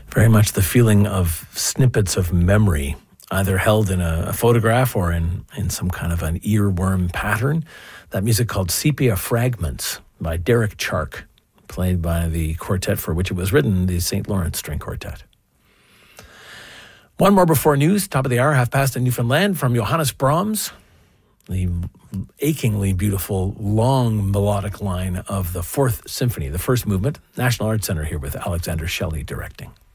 Very much the feeling of snippets of memory, either held in a photograph or in some kind of an earworm pattern. That music called Sepia Fragments by Derek Chark, played by the quartet for which it was written, the St. Lawrence String Quartet. One more before news, top of the hour, 5:30 in Newfoundland, from Johannes Brahms, the achingly beautiful, long melodic line of the Fourth Symphony, the first movement. National Arts Centre here with Alexander Shelley directing.